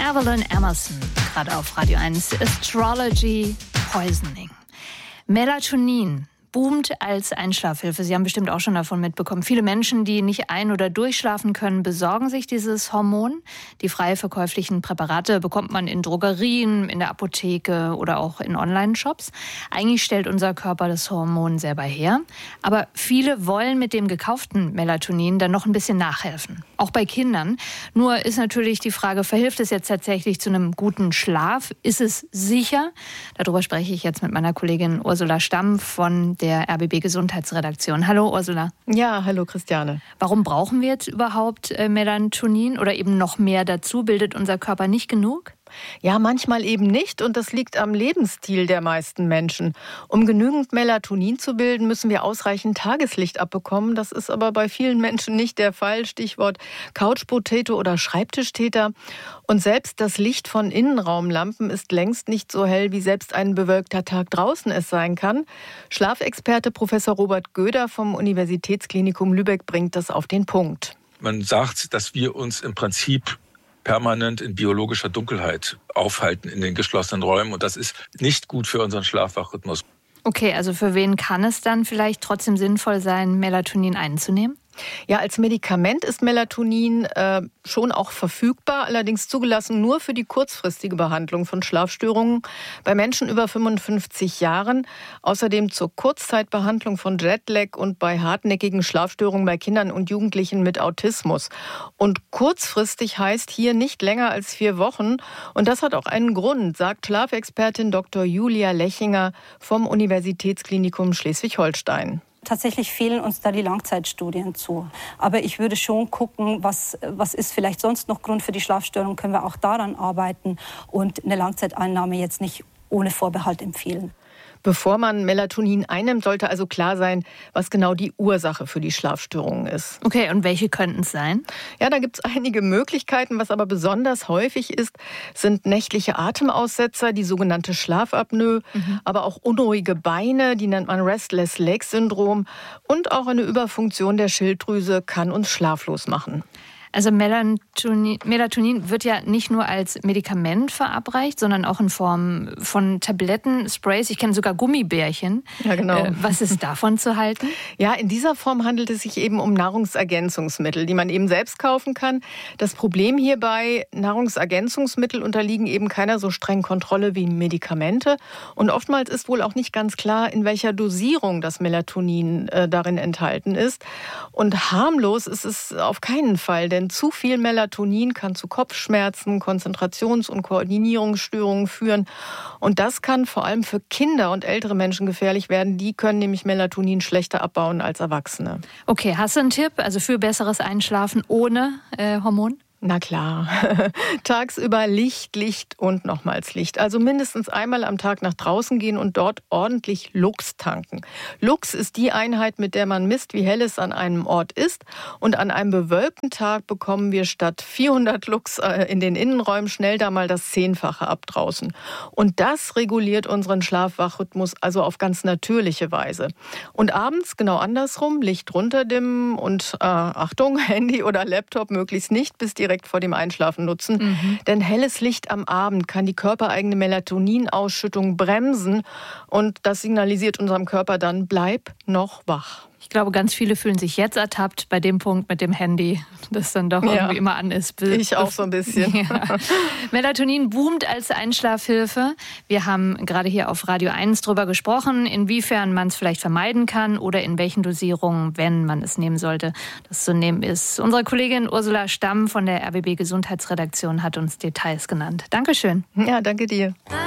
Evelyn Emerson, gerade auf Radio 1, Astrology Poisoning. Melatonin boomt als Einschlafhilfe. Sie haben bestimmt auch schon davon mitbekommen. Viele Menschen, die nicht ein- oder durchschlafen können, besorgen sich dieses Hormon. Die frei verkäuflichen Präparate bekommt man in Drogerien, in der Apotheke oder auch in Online-Shops. Eigentlich stellt unser Körper das Hormon selber her. Aber viele wollen mit dem gekauften Melatonin dann noch ein bisschen nachhelfen. Auch bei Kindern. Nur ist natürlich die Frage, verhilft es jetzt tatsächlich zu einem guten Schlaf? Ist es sicher? Darüber spreche ich jetzt mit meiner Kollegin Ursula Stamm von der RBB Gesundheitsredaktion. Hallo Ursula. Ja, hallo Christiane. Warum brauchen wir jetzt überhaupt Melatonin oder eben noch mehr dazu? Bildet unser Körper nicht genug? Ja, manchmal eben nicht und das liegt am Lebensstil der meisten Menschen. Um genügend Melatonin zu bilden, müssen wir ausreichend Tageslicht abbekommen. Das ist aber bei vielen Menschen nicht der Fall. Stichwort Couch Potato oder Schreibtischtäter. Und selbst das Licht von Innenraumlampen ist längst nicht so hell, wie selbst ein bewölkter Tag draußen es sein kann. Schlafexperte Professor Robert Göder vom Universitätsklinikum Lübeck bringt das auf den Punkt. Man sagt, dass wir uns im Prinzip permanent in biologischer Dunkelheit aufhalten in den geschlossenen Räumen. Und das ist nicht gut für unseren Schlaf-Wach-Rhythmus. Okay, also für wen kann es dann vielleicht trotzdem sinnvoll sein, Melatonin einzunehmen? Ja, als Medikament ist Melatonin schon auch verfügbar, allerdings zugelassen nur für die kurzfristige Behandlung von Schlafstörungen bei Menschen über 55 Jahren. Außerdem zur Kurzzeitbehandlung von Jetlag und bei hartnäckigen Schlafstörungen bei Kindern und Jugendlichen mit Autismus. Und kurzfristig heißt hier nicht länger als 4 Wochen. Und das hat auch einen Grund, sagt Schlafexpertin Dr. Julia Lechinger vom Universitätsklinikum Schleswig-Holstein. Tatsächlich fehlen uns da die Langzeitstudien zu. Aber ich würde schon gucken, was ist vielleicht sonst noch Grund für die Schlafstörung, können wir auch daran arbeiten und eine Langzeiteinnahme jetzt nicht ohne Vorbehalt empfehlen. Bevor man Melatonin einnimmt, sollte also klar sein, was genau die Ursache für die Schlafstörungen ist. Okay, und welche könnten es sein? Ja, da gibt es einige Möglichkeiten. Was aber besonders häufig ist, sind nächtliche Atemaussetzer, die sogenannte Schlafapnoe, aber auch unruhige Beine, die nennt man Restless-Leg-Syndrom. Und auch eine Überfunktion der Schilddrüse kann uns schlaflos machen. Also Melatonin wird ja nicht nur als Medikament verabreicht, sondern auch in Form von Tabletten, Sprays. Ich kenne sogar Gummibärchen. Ja, genau. Was ist davon zu halten? Ja, in dieser Form handelt es sich eben um Nahrungsergänzungsmittel, die man eben selbst kaufen kann. Das Problem hierbei, Nahrungsergänzungsmittel unterliegen eben keiner so strengen Kontrolle wie Medikamente. Und oftmals ist wohl auch nicht ganz klar, in welcher Dosierung das Melatonin darin enthalten ist. Und harmlos ist es auf keinen Fall, denn zu viel Melatonin kann zu Kopfschmerzen, Konzentrations- und Koordinierungsstörungen führen. Und das kann vor allem für Kinder und ältere Menschen gefährlich werden. Die können nämlich Melatonin schlechter abbauen als Erwachsene. Okay, hast du einen Tipp, also für besseres Einschlafen ohne Hormon? Na klar. Tagsüber Licht, Licht und nochmals Licht. Also mindestens einmal am Tag nach draußen gehen und dort ordentlich Lux tanken. Lux ist die Einheit, mit der man misst, wie hell es an einem Ort ist. Und an einem bewölkten Tag bekommen wir statt 400 Lux in den Innenräumen schnell da mal das 10-fache ab draußen. Und das reguliert unseren Schlaf-Wach-Rhythmus also auf ganz natürliche Weise. Und abends genau andersrum, Licht runterdimmen und Achtung, Handy oder Laptop möglichst nicht bis direkt vor dem Einschlafen nutzen. Denn helles Licht am Abend kann die körpereigene Melatoninausschüttung bremsen und das signalisiert unserem Körper dann, bleib noch wach. Ich glaube, ganz viele fühlen sich jetzt ertappt bei dem Punkt mit dem Handy, das dann doch irgendwie immer an ist. Ich auch so ein bisschen. Ja. Melatonin boomt als Einschlafhilfe. Wir haben gerade hier auf Radio 1 drüber gesprochen, inwiefern man es vielleicht vermeiden kann oder in welchen Dosierungen, wenn man es nehmen sollte, das zu nehmen ist. Unsere Kollegin Ursula Stamm von der RBB Gesundheitsredaktion hat uns Details genannt. Dankeschön. Ja, danke dir.